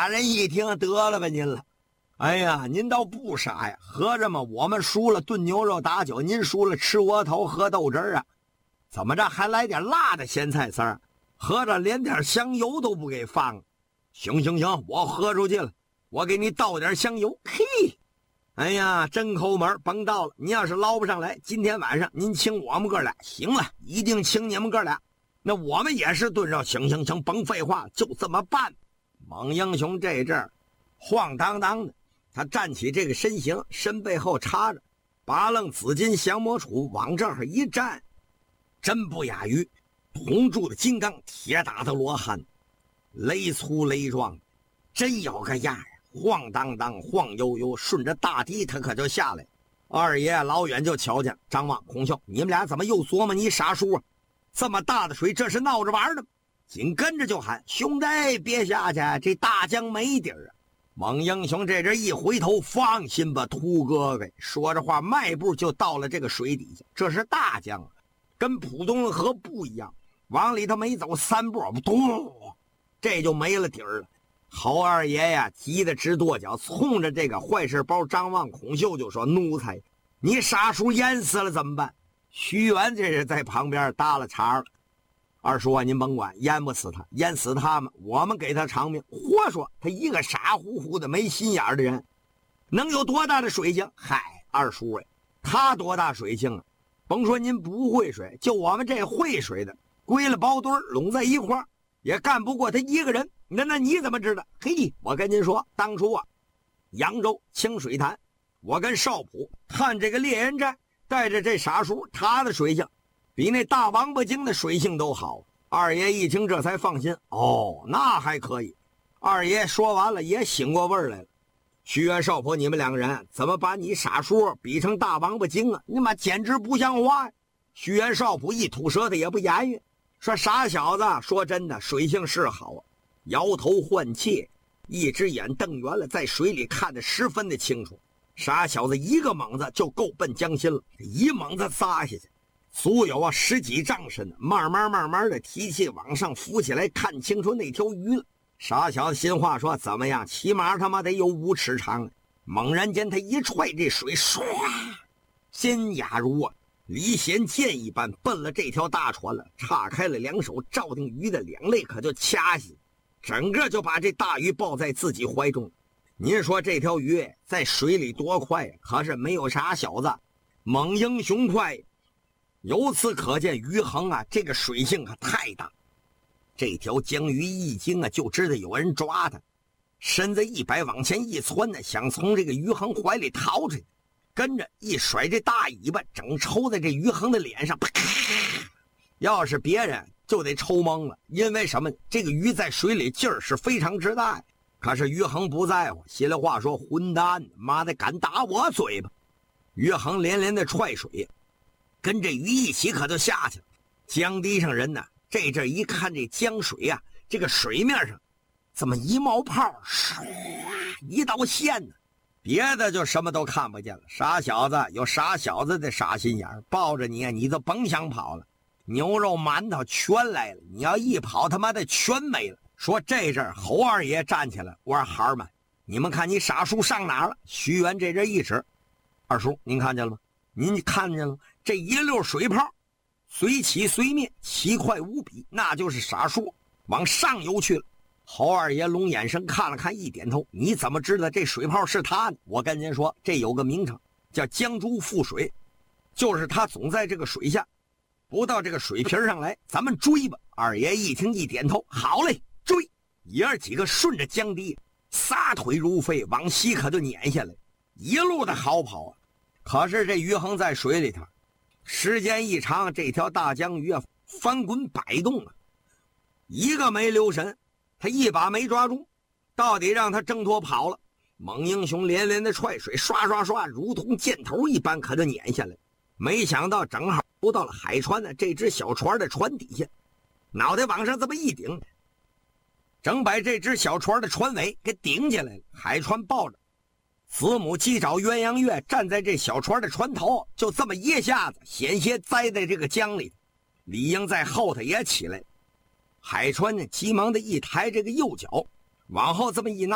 俩人一听，得了吧您了，哎呀，您倒不傻呀，合着嘛，我们输了炖牛肉打酒，您输了吃窝头喝豆汁啊，怎么着还来点辣的咸菜丝儿，合着连点香油都不给放。行，我喝出去了，我给你倒点香油。嘿，哎呀，真抠门，甭倒了，你要是捞不上来，今天晚上您请我们哥俩。行了，一定请你们哥俩，那我们也是炖肉。行，甭废话，就这么办。猛英雄这阵儿晃荡荡的，他站起这个身形，身背后插着八楞紫金降魔杵，往这儿一站，真不亚于铜铸的金刚，铁打的罗汉，雷粗雷壮，真有个样儿。晃荡荡晃悠悠，顺着大堤他可就下来。二爷老远就瞧见张望、孔秀，你们俩怎么又琢磨你傻叔啊？这么大的水，这是闹着玩的吗？紧跟着就喊：兄弟别下去，这大江没底儿啊！猛英雄这阵一回头，放心吧，秃哥哥，说着话迈步就到了这个水底下。这是大江啊，跟普通的河不一样，往里头没走3步，咚，这就没了底儿了。侯二爷呀，急得直跺脚，冲着这个坏事包张望、孔秀就说：奴才，你傻叔淹死了怎么办？徐元这是在旁边搭了茬了。二叔啊，您甭管，淹不死他，淹死他们，我们给他偿命。活说他一个傻乎乎的没心眼的人，能有多大的水性？嗨，二叔哎，他多大水性啊？甭说您不会水，就我们这会水的，归了包堆拢在一块儿，也干不过他一个人。那你怎么知道？嘿，我跟您说，当初啊，扬州清水潭，我跟少普看这个猎人寨，带着这傻叔，他的水性比那大王八精的水性都好。二爷一听这才放心，哦，那还可以。二爷说完了也醒过味儿来了。徐元、少普，你们两个人怎么把你傻叔比成大王八精啊？你妈简直不像话呀！徐元、少普一吐舌头也不言语，说傻小子，说真的，水性是好啊。摇头换气，一只眼瞪圆了，在水里看得十分的清楚。傻小子一个猛子就够奔江心了，一猛子撒下去，足有10几丈深，慢慢的提气往上浮起来，看清楚那条鱼了。傻小子心话说：怎么样？起码他妈得有5尺长。猛然间他一踹，这水唰，仙雅如离弦箭一般奔了这条大船了，岔开了两手，赵定鱼的两肋可就掐死，整个就把这大鱼抱在自己怀中。您说这条鱼在水里多快呀？可是没有傻小子猛英雄快。由此可见，鱼衡啊，这个水性可太大。这条江鱼一惊啊，就知道有人抓它，身子一摆，往前一窜呢，想从这个鱼衡怀里逃出去，跟着一甩这大尾巴，整抽在这鱼衡的脸上。啪！要是别人就得抽懵了，因为什么？这个鱼在水里劲儿是非常之大，可是于衡不在乎，心里话说：混蛋，妈的敢打我嘴巴！于衡连连的踹水，跟这鱼一起可就下去了。江堤上人呢，这阵一看这江水啊，这个水面上怎么一冒泡，唰一道线呢？别的就什么都看不见了。傻小子有傻小子的傻心眼，抱着你啊，你都甭想跑了。牛肉馒头全来了，你要一跑他妈的全没了。说这阵侯二爷站起来，我说孩儿们，你们看你傻叔上哪儿了？徐元这阵一指，二叔您看见了吗？您看见了吗？这一溜水泡随起随灭，奇快无比，那就是傻叔往上游去了。侯二爷龙眼生看了看，一点头，你怎么知道这水泡是他呢？我跟您说，这有个名称叫江珠覆水，就是他总在这个水下，不到这个水平上来，咱们追吧。二爷一听一点头，好嘞，追！爷儿几个顺着江堤撒腿如飞，往西可就撵下来，一路的好跑啊。可是这鱼衡在水里头时间一长，这条大江鱼啊翻滚摆动啊，一个没留神，他一把没抓住，到底让他挣脱跑了。猛英雄连连的踹水，刷刷刷，如同箭头一般可就撵下来。没想到正好不到了海船的这只小船的船底下，脑袋往上这么一顶，整把这只小船的船尾给顶起来了。海船抱着子母鸡爪鸳鸯月站在这小船的船头，就这么一下子险些栽在这个江里。李英在后头也起来，海船呢急忙的一抬这个右脚，往后这么一拿，